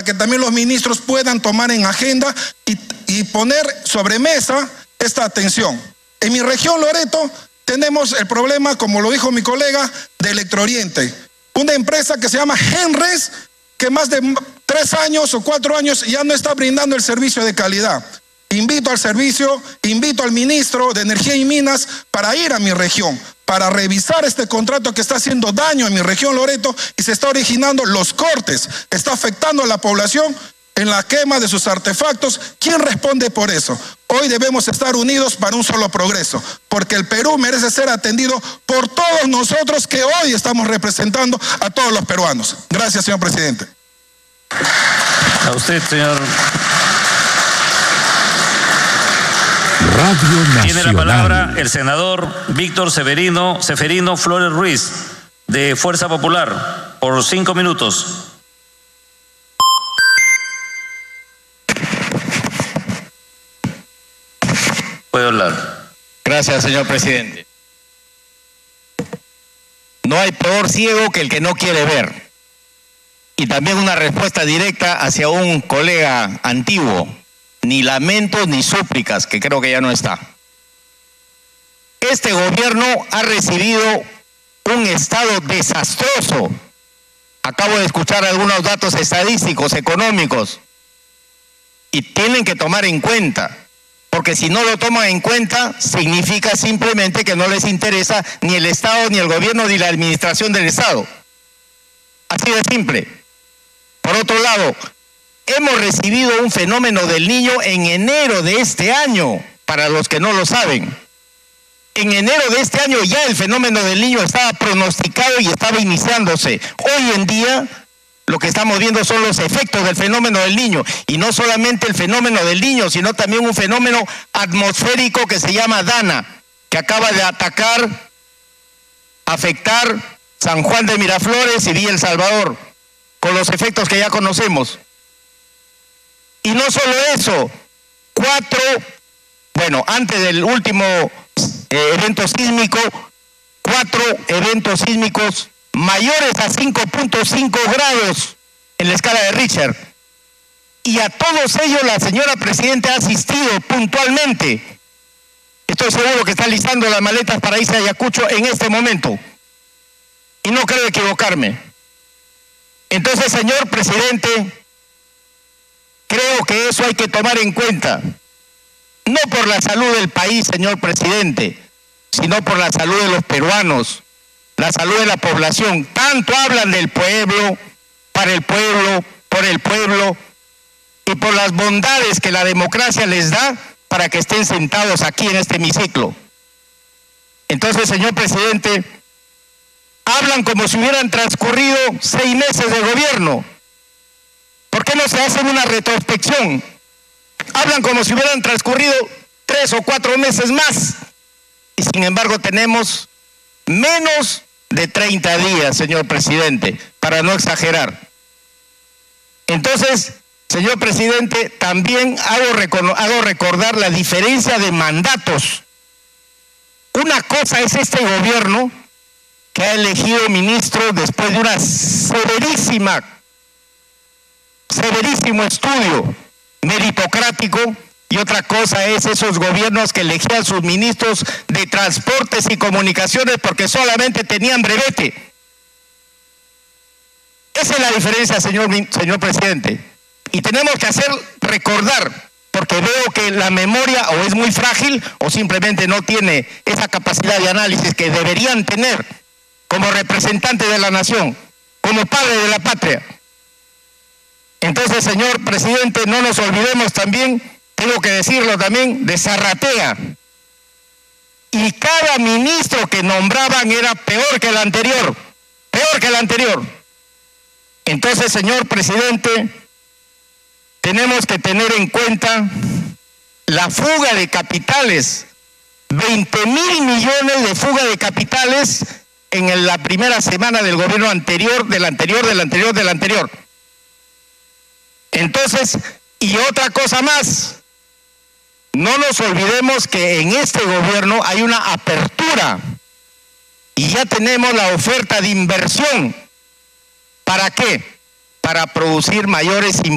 que también los ministros puedan tomar en agenda y poner sobre mesa esta atención. En mi región, Loreto, tenemos el problema, como lo dijo mi colega, de Electrooriente. Una empresa que se llama Genres, que más de 3 años o 4 años ya no está brindando el servicio de calidad. Invito al ministro de Energía y Minas para ir a mi región, para revisar este contrato que está haciendo daño en mi región, Loreto, y se está originando los cortes, está afectando a la población en la quema de sus artefactos. ¿Quién responde por eso? Hoy debemos estar unidos para un solo progreso, porque el Perú merece ser atendido por todos nosotros que hoy estamos representando a todos los peruanos. Gracias, señor presidente. A usted, señor. Radio Nacional. Tiene la palabra el senador Víctor Seferino Flores Ruiz, de Fuerza Popular, por 5 minutos. Puede hablar. Gracias, señor presidente. No hay peor ciego que el que no quiere ver. Y también una respuesta directa hacia un colega antiguo. Ni lamentos ni súplicas, que creo que ya no está. Este gobierno ha recibido un estado desastroso. Acabo de escuchar algunos datos estadísticos, económicos. Y tienen que tomar en cuenta. Porque si no lo toman en cuenta, significa simplemente que no les interesa ni el Estado, ni el gobierno, ni la administración del Estado. Así de simple. Por otro lado, hemos recibido un fenómeno del Niño en enero de este año, para los que no lo saben. En enero de este año ya el fenómeno del Niño estaba pronosticado y estaba iniciándose. Hoy en día lo que estamos viendo son los efectos del fenómeno del Niño, y no solamente el fenómeno del Niño, sino también un fenómeno atmosférico que se llama Dana, que acaba de afectar San Juan de Miraflores y Villa El Salvador, con los efectos que ya conocemos. Y no solo eso, antes del último evento sísmico, 4 eventos sísmicos mayores a 5.5 grados en la escala de Richter. Y a todos ellos la señora presidenta ha asistido puntualmente. Estoy seguro que está listando las maletas para irse a Ayacucho en este momento. Y no creo equivocarme. Entonces, señor presidente, creo que eso hay que tomar en cuenta. No por la salud del país, señor presidente, sino por la salud de los peruanos, la salud de la población. Tanto hablan del pueblo, para el pueblo, por el pueblo, y por las bondades que la democracia les da para que estén sentados aquí en este hemiciclo. Entonces, señor presidente, hablan como si hubieran transcurrido 6 meses de gobierno. ¿Por qué no se hacen una retrospección? Hablan como si hubieran transcurrido 3 o 4 meses más. Y sin embargo tenemos menos de 30 días, señor presidente, para no exagerar. Entonces, señor presidente, también hago recordar la diferencia de mandatos. Una cosa es este gobierno que ha elegido ministros después de una severísimo estudio meritocrático, y otra cosa es esos gobiernos que elegían sus ministros de transportes y comunicaciones porque solamente tenían brevete. Esa es la diferencia, señor presidente. Y tenemos que recordar, porque veo que la memoria o es muy frágil o simplemente no tiene esa capacidad de análisis que deberían tener como representantes de la nación, como padres de la patria. Entonces, señor presidente, no nos olvidemos también, tengo que decirlo también, de Zarratea. Y cada ministro que nombraban era peor que el anterior, peor que el anterior. Entonces, señor presidente, tenemos que tener en cuenta la fuga de capitales, 20.000 millones de fuga de capitales en la primera semana del gobierno anterior, del anterior. Entonces, y otra cosa más, no nos olvidemos que en este gobierno hay una apertura y ya tenemos la oferta de inversión. ¿Para qué? Para producir mayores impuestos.